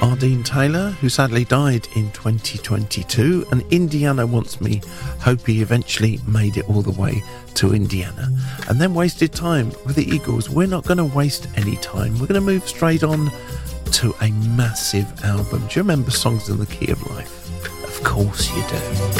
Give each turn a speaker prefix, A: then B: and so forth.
A: Ardeen Taylor, who sadly died in 2022, and Indiana Wants Me. Hope he eventually made it all the way to Indiana. And then Wasted Time with the Eagles. We're not going to waste any time. We're going to move straight on to a massive album. Do you remember Songs in the Key of Life? Of course you do.